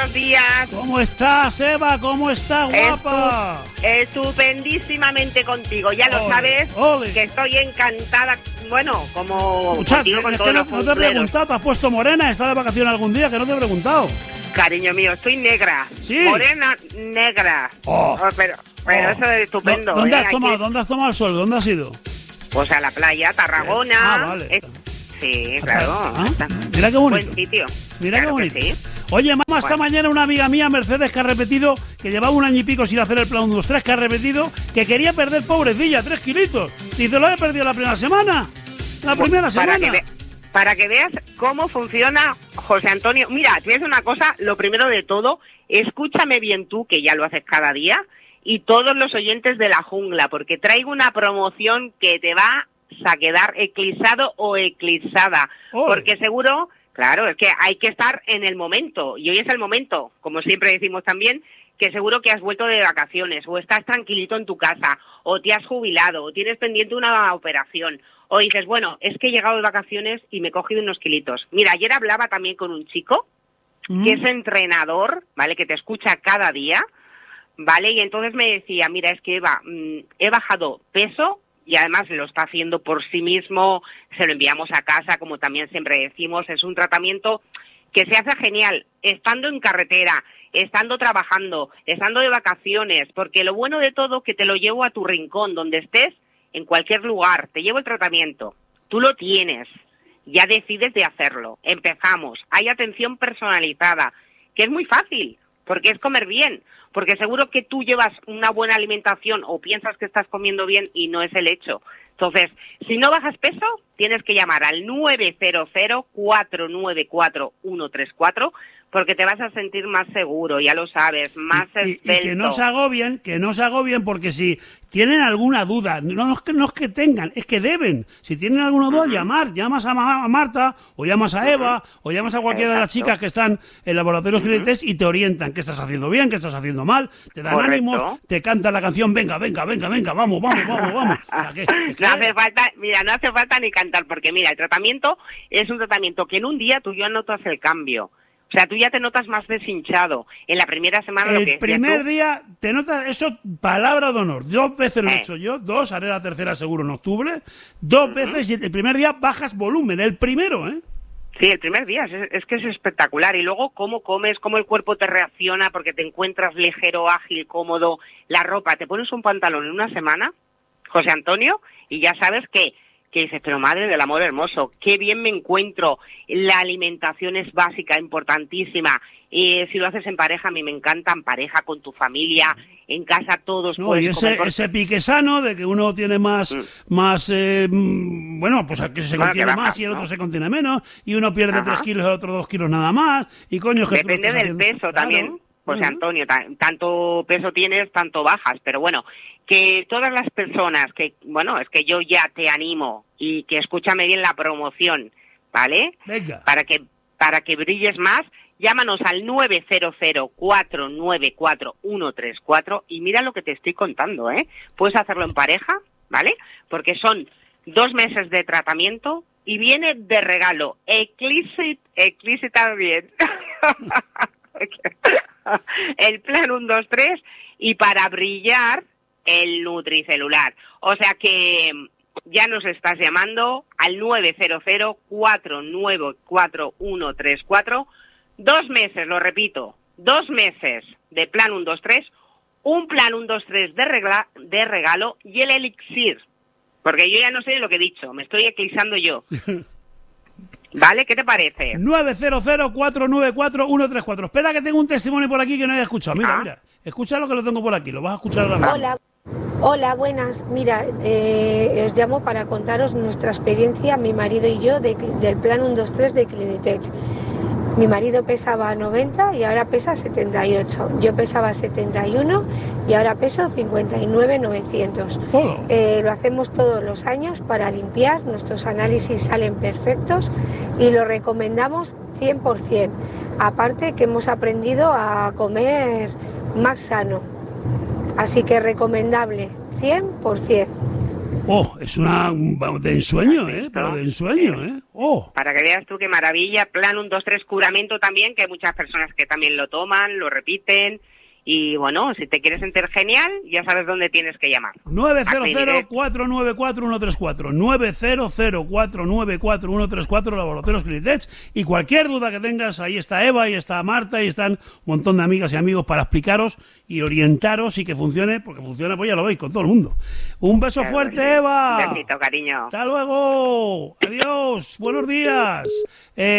buenos días. ¿Cómo estás, Eva? ¿Cómo estás, guapa? Estupendísimamente contigo. Ya lo sabes, que estoy encantada. Bueno, como contigo con todos los no te he preguntado, ¿te has puesto morena? ¿Estás de vacaciones algún día? Que no te he preguntado. Cariño mío, estoy negra. ¿Sí? Morena, negra. Pero eso es estupendo. ¿Dónde has tomado el sol? ¿Dónde has ido? Pues a la playa, Tarragona. Vale. Sí, claro. Mira qué bonito. Buen sitio. Mira claro qué bonito. Sí. Oye, mamá, esta mañana una amiga mía, Mercedes, que ha repetido, que llevaba 1 año y pico sin hacer el plan 1, 2, 3, que ha repetido que quería perder, pobrecilla, 3 kilitos. Y te lo he perdido la primera semana. Para que veas cómo funciona, José Antonio. Mira, te voy a decir una cosa, lo primero de todo, escúchame bien tú, que ya lo haces cada día, y todos los oyentes de La Jungla, porque traigo una promoción que te va a quedar eclipsado o eclipsada. Porque seguro, claro, es que hay que estar en el momento, y hoy es el momento, como siempre decimos también, que seguro que has vuelto de vacaciones, o estás tranquilito en tu casa, o te has jubilado, o tienes pendiente una operación, o dices, bueno, es que he llegado de vacaciones y me he cogido unos kilitos. Mira, ayer hablaba también con un chico que es entrenador, ¿vale?, que te escucha cada día, ¿vale? Y entonces me decía, mira, es que Eva, he bajado peso, y además lo está haciendo por sí mismo, se lo enviamos a casa, como también siempre decimos, es un tratamiento que se hace genial, estando en carretera, estando trabajando, estando de vacaciones, porque lo bueno de todo que te lo llevo a tu rincón, donde estés, en cualquier lugar, te llevo el tratamiento, tú lo tienes, ya decides de hacerlo, empezamos, hay atención personalizada, que es muy fácil, porque es comer bien, porque seguro que tú llevas una buena alimentación o piensas que estás comiendo bien y no es el hecho. Entonces, si no bajas peso, tienes que llamar al 900-494-134 porque te vas a sentir más seguro, ya lo sabes, más esbelto. Y que no se agobien, porque si tienen alguna duda, no es que tengan, es que deben. Si tienen alguna duda, llamas a Marta, o llamas a Eva, o llamas a cualquiera de las chicas que están en laboratorios Clinites y te orientan qué estás haciendo bien, qué estás haciendo mal, te dan ánimos, te cantan la canción, venga, vamos. No hace falta ni cantar, porque mira, el tratamiento es un tratamiento que en un día tú ya notas el cambio. O sea, tú ya te notas más deshinchado. En la primera semana... El primer día te notas, eso, palabra de honor. 2 veces lo he hecho yo, 2, haré la tercera seguro en octubre. 2 veces y el primer día bajas volumen, el primero, ¿eh? Sí, el primer día, es que es espectacular. Y luego cómo comes, cómo el cuerpo te reacciona, porque te encuentras ligero, ágil, cómodo. La ropa, te pones un pantalón en una semana, José Antonio, y ya sabes que dices, pero madre del amor hermoso, qué bien me encuentro, la alimentación es básica, importantísima, si lo haces en pareja, a mí me encanta, en pareja, con tu familia, en casa todos pueden comer. Ese pique sano de que uno tiene más bueno, pues que se contiene más y el otro se contiene menos, y uno pierde 3 kilos y el otro 2 kilos nada más, y coño... Depende del peso también, José Antonio, tanto peso tienes, tanto bajas, pero bueno... Que todas las personas que, bueno, es que yo ya te animo y que escúchame bien la promoción, ¿vale? Venga. Para que brilles más, llámanos al 900-494-134 y mira lo que te estoy contando, ¿eh? Puedes hacerlo en pareja, ¿vale? Porque son 2 meses de tratamiento y viene de regalo. Eclipse también. El plan 1, 2, 3 y para brillar el Nutricelular. O sea que ya nos estás llamando al 900-494-134. 2 meses, lo repito, 2 meses de plan 1, 2, 3, un plan 1, 2, 3 de regalo y el elixir. Porque yo ya no sé lo que he dicho, me estoy eclipsando yo. ¿Vale? ¿Qué te parece? 900-494-134. Espera que tengo un testimonio por aquí que no haya escuchado. Mira. Escucha lo que lo tengo por aquí, lo vas a escuchar ahora. Hola, buenas. Mira, os llamo para contaros nuestra experiencia, mi marido y yo, del plan 1, 2, 3 de Clinitech. Mi marido pesaba 90 y ahora pesa 78. Yo pesaba 71 y ahora peso 59,900. Lo hacemos todos los años para limpiar, nuestros análisis salen perfectos y lo recomendamos 100%. Aparte que hemos aprendido a comer más sano. Así que recomendable, 100%. Oh, es una de ensueño, pero de ensueño, Oh. Para que veas tú qué maravilla. Plan 1, 2, 3, curamento también, que hay muchas personas que también lo toman, lo repiten. Y bueno, si te quieres sentir genial, ya sabes dónde tienes que llamar. 900-494-134. 900-494-134, Laboratorios Clinitech. Y cualquier duda que tengas, ahí está Eva, ahí está Marta, ahí están un montón de amigas y amigos para explicaros y orientaros y que funcione, porque funciona, pues ya lo veis, con todo el mundo. Un beso fuerte, Eva. Un besito, cariño. Hasta luego. Adiós. Buenos días.